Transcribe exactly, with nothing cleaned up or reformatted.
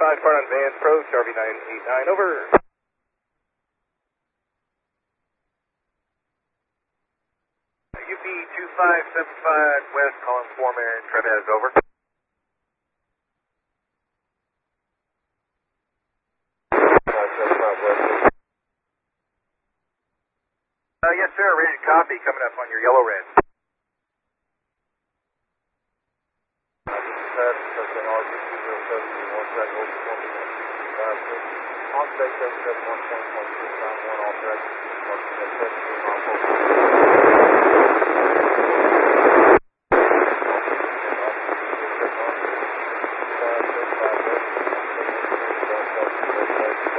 five, Spartan Van, approach, R V nine eight nine, over. U P two five seven five, West, calling Foreman, Trevez, over. Uh, yes, sir, ready to copy, coming up on your yellow red. That's something R G two zero seven one, track over twenty one. On state seven seven one point one six nine one, all tracks, seventeen miles over.